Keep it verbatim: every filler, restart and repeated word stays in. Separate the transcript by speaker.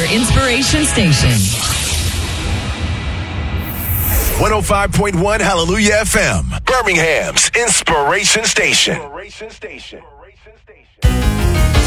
Speaker 1: your inspiration station.
Speaker 2: one oh five point one Hallelujah F M, Birmingham's inspiration station.